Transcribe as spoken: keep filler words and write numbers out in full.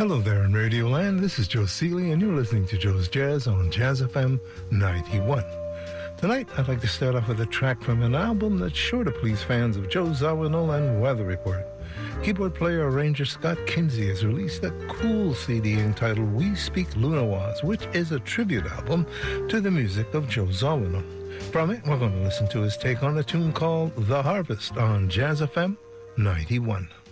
Hello there in Radio Land. This is Joe Seeley, and you're listening to Joe's Jazz on Jazz F M ninety-one. Tonight, I'd like to start off with a track from an album that's sure to please fans of Joe Zawinul and Weather Report. Keyboard player arranger Scott Kinsey has released a cool C D entitled We Speak Lunawaz, which is a tribute album to the music of Joe Zawinul. From it, we're going to listen to his take on a tune called The Harvest on Jazz F M ninety-one.